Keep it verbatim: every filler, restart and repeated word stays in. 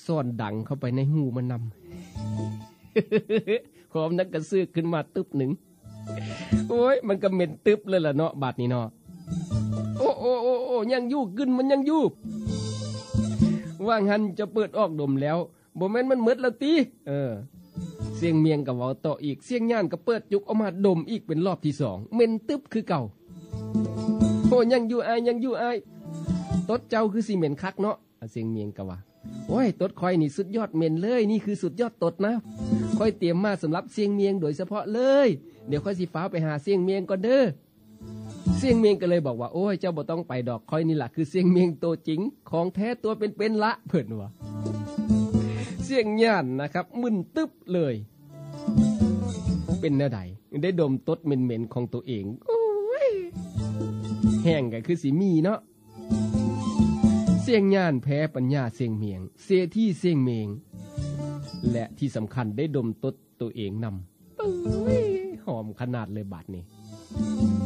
ซ่อนดังเข้าไปในหูมันนำ ความนักกระซึกขึ้นมาตึบหนึ่งโอ้ยมันก็เหม็นตึบเลยล่ะเนาะบาดนี้เนาะโอ้โอ้โอ้โอ้ยังอยู่กึนมันยังอยู่ว่างหันจะเปิดออกดมแล้วบ่แม่นมันหมดแล้วติเออเสียงเมียงก็เว้าต่ออีกเสียงย่านก็เปิดจุกออกมาดมอีกเป็นรอบที่สองเหม็นตึบคือเก่าโอ้ยังอยู่อายยังอยู่อายตดเจ้าคือสิเหม็นคักเนาะเสียงเมียงก็ว่าโอ้ยตดคอยนี่สุดยอดเหม็นเลยนี่คือสุดยอดตดนะคอยเตรียมมาสำหรับเสียงเมียงโดยเฉพาะเลยเดี๋ยวค่อยสิฟ้าไปหาเสียงเมียงก่อนเด้อเสียงเมียงก็เลยบอกว่าโอ้ยเจ้าบ่ต้องไปดอกคอยนี่ล่ะคือเสียงเมียงตัวจริงของแท้ตัวเป็นๆละเพิ่นว่าเสียงย่านนะครับมึนตึ๊บเลยเป็นแนวใดได้ดมตดเหม็นๆของตัวเองโอ้ยแห้งก็คือสิมีเนาะเสียงย่านแพ้ปัญญาเสียงเมียงเสียที่เสียงเมียงและที่สำคัญได้ดมตดตัวเองนำหอมขนาดเลยบาดนี้